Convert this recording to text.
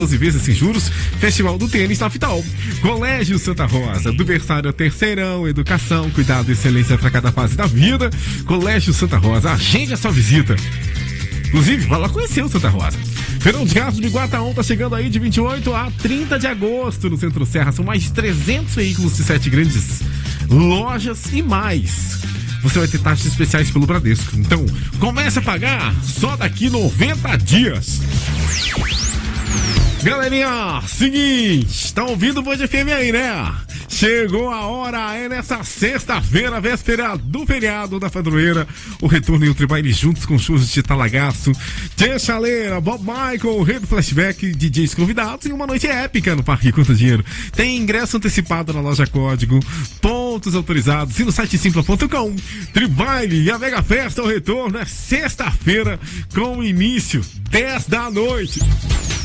12 vezes sem juros, Festival do Tênis na Vital. Colégio Santa Rosa, do berçário ao terceirão, educação, cuidado e excelência para cada fase da vida. Colégio Santa Rosa, agende a sua visita. Inclusive, vai lá conhecer o Santa Rosa. Feirão de Carros de Iguataon tá chegando aí de 28 a 30 de agosto no Centro Serra. São mais de 300 veículos de 7 grandes lojas e mais. Você vai ter taxas especiais pelo Bradesco. Então, comece a pagar só daqui 90 dias. Galerinha, seguinte, tá ouvindo o Band FM aí, né? Chegou a hora, é nessa sexta-feira, véspera do feriado da padroeira, o retorno e o tribaile juntos com shows de Talagaço, Tia Chaleira, Bob Michael, o Rei do Flashback, DJs convidados e uma noite épica no Parque Quanto Dinheiro. Tem ingresso antecipado na loja Código, pontos autorizados e no site simpla.com. Tribaile e a Mega Festa, o retorno é sexta-feira com início 10 da noite.